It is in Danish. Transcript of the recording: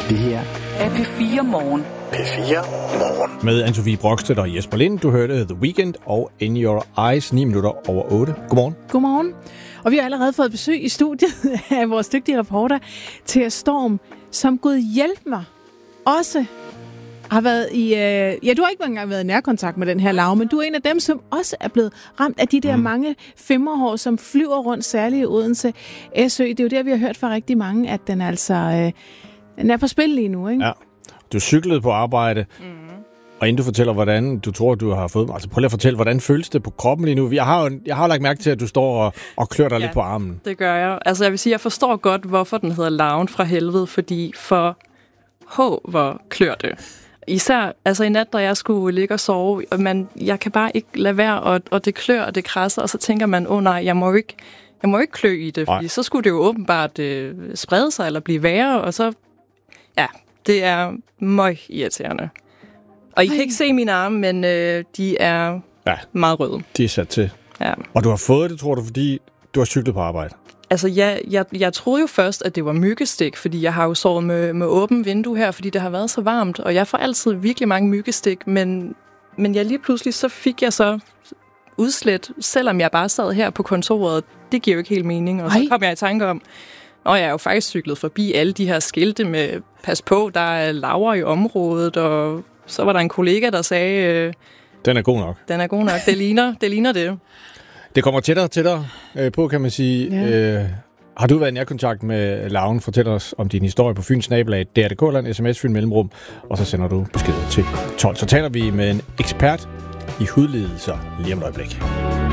Det her er P4 Morgen. P4 Morgen. Med Anne-Sophie Brockstedt og Jesper Lind. Du hørte The Weeknd og In Your Eyes 9 minutter over 8. Godmorgen. Godmorgen. Og vi har allerede fået besøg i studiet af vores dygtige reporter, Thea Storm, som Gud hjælp mig også har været i... du har ikke engang været i nærkontakt med den her larve, men du er en af dem, som også er blevet ramt af de der mange femmerhår, som flyver rundt, særligt i Odense Æsø. Det er jo der, vi har hørt fra rigtig mange, at den altså den er på spil lige nu, ikke? Ja. Du cyklede på arbejde, og inden du fortæller, hvordan du tror, du har fået... Altså prøv lige at fortælle, hvordan føles det på kroppen lige nu? Jeg har lagt mærke til, at du står og klør dig lidt på armen. Det gør jeg. Altså jeg vil sige, jeg forstår godt, hvorfor den hedder larven fra helvede, fordi hvor klør det. Især altså i nat, da jeg skulle ligge og sove, og jeg kan bare ikke lade være, og det klør, og det krasser, og så tænker man, nej, jeg må ikke klø i det, fordi så skulle det jo åbenbart sprede sig eller blive værre, og så, ja, det er møg irriterende. Og I kan ikke se mine arme, men de er meget røde. De er sat til. Ja. Og du har fået det, tror du, fordi du har cyklet på arbejde? Altså, jeg troede jo først, at det var myggestik, fordi jeg har jo sovet med åbent vindue her, fordi det har været så varmt, og jeg får altid virkelig mange myggestik, men jeg lige pludselig, så fik jeg så udslæt, selvom jeg bare sad her på kontoret. Det giver jo ikke helt mening, og så kom jeg i tanke om, og jeg er jo faktisk cyklet forbi alle de her skilte med, pas på, der er laver i området, og så var der en kollega, der sagde... Den er god nok. Den er god nok, det ligner det. Det kommer tættere på, kan man sige. Ja. Har du været i nærkontakt med larven? Fortæl os om din historie på Fyns nabolag, DR.dk eller en sms Fyn Mellemrum, og så sender du besked til 12. Så taler vi med en ekspert i hudlidelser lige om et øjeblik.